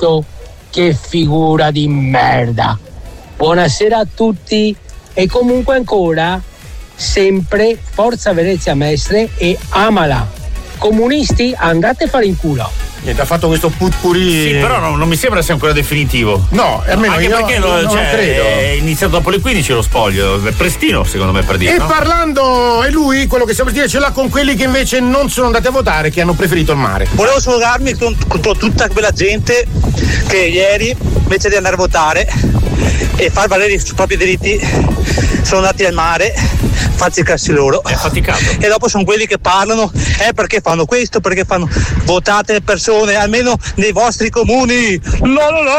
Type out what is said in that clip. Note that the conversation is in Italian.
Cristo, che figura di merda. Buonasera a tutti e comunque ancora sempre Forza Venezia Mestre e amala. Comunisti, andate a fare in culo. Niente, ha fatto questo putpurì. Sì, però non mi sembra sia ancora definitivo. No, almeno anche io perché non credo. è iniziato dopo le 15 lo spoglio, è prestino secondo me per dire. E no? parlando, è lui quello che stiamo per dire, ce l'ha con quelli che invece non sono andati a votare, che hanno preferito il mare. Volevo sfogarmi contro tutta quella gente che ieri, invece di andare a votare e far valere i propri diritti, sono andati al mare, farsi i cazzi loro. È faticato. E dopo sono quelli che parlano, perché fanno questo, perché fanno, votate le persone, almeno nei vostri comuni. No, no, no.